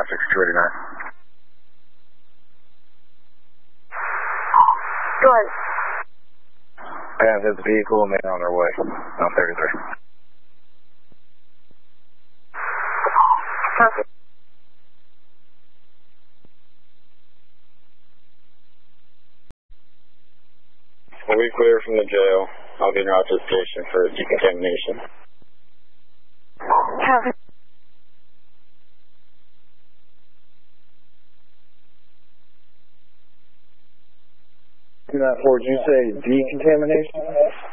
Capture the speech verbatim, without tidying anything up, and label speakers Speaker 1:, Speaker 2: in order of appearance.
Speaker 1: six two eighty-nine.
Speaker 2: Go ahead.
Speaker 1: And there's a vehicle and they're on their way. On thirty-three.
Speaker 2: Perfect.
Speaker 1: We'll be clear from the jail. I'll be in route to the station for decontamination.
Speaker 2: Perfect.
Speaker 1: two nine four, did you say decontamination?